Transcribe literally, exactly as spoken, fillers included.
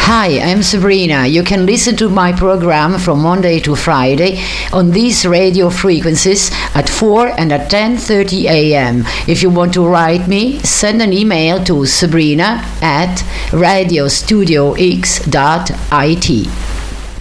Hi, I'm Sabrina. You can listen to my program from Monday to Friday on these radio frequencies at four and at ten thirty a m. If you want to write me, send an email to sabrina at radio studio x dot I T.